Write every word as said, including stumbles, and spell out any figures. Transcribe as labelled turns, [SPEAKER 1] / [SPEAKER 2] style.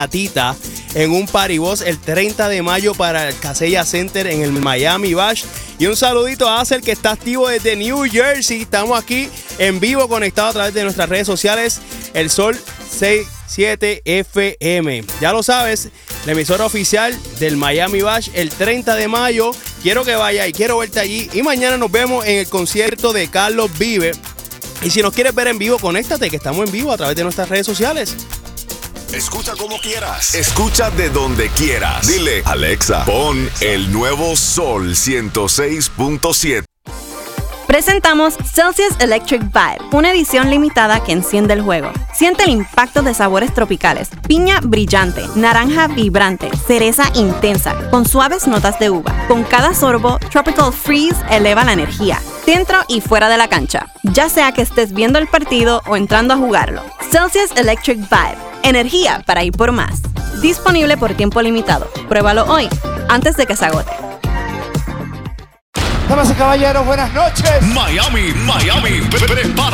[SPEAKER 1] Tita en un paribus el treinta de mayo para el Casella Center en el Miami Bash. Y un saludito a Acer, que está activo desde New Jersey. Estamos aquí en vivo conectados a través de nuestras redes sociales, El Sol sesenta y siete F M. Ya lo sabes, la emisora oficial del Miami Bash el treinta de mayo. Quiero que vaya y quiero verte allí. Y mañana nos vemos en el concierto de Carlos Vive. Y si nos quieres ver en vivo, conéctate, que estamos en vivo a través de nuestras redes sociales.
[SPEAKER 2] Escucha como quieras. Escucha de donde quieras. Dile, Alexa, pon el nuevo Sol ciento seis punto siete.
[SPEAKER 3] Presentamos Celsius Electric Vibe, una edición limitada que enciende el juego. Siente el impacto de sabores tropicales: piña brillante, naranja vibrante, cereza intensa, con suaves notas de uva. Con cada sorbo, Tropical Freeze eleva la energía, dentro y fuera de la cancha, ya sea que estés viendo el partido o entrando a jugarlo. Celsius Electric Vibe, energía para ir por más. Disponible por tiempo limitado. Pruébalo hoy, antes de que se agote.
[SPEAKER 4] Damas y caballeros, buenas noches.
[SPEAKER 2] Miami, Miami, prepara.